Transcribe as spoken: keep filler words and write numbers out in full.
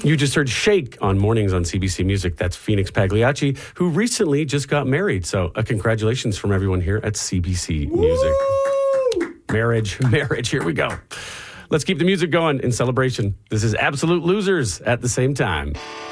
You just heard Shake on Mornings on C B C Music. That's Phoenix Pagliacci, who recently just got married. So uh, congratulations from everyone here at C B C Music. Woo! Marriage, marriage, here we go. Let's keep the music going in celebration. This is Absolute Losers at the same time.